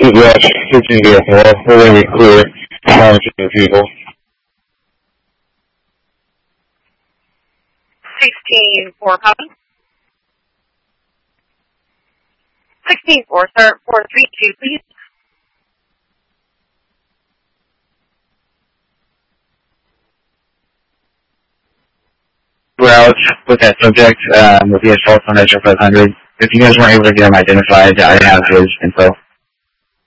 Yes, 15 vehicle. We're going to be clear. Calling to the people. 16-4, copy. 16-4, sir. 432, please. We're out with that subject with the assault on Metro 500. If you guys weren't able to get him identified, I have his info.